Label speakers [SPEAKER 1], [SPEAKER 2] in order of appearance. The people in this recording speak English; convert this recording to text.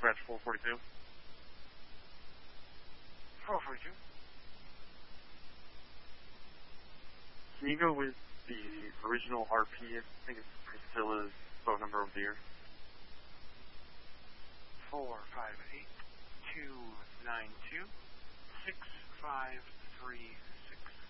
[SPEAKER 1] Dispatch 442.
[SPEAKER 2] 442.
[SPEAKER 1] Can you go with the original RP? I think it's Priscilla's phone number over there.
[SPEAKER 2] 458-292-6530.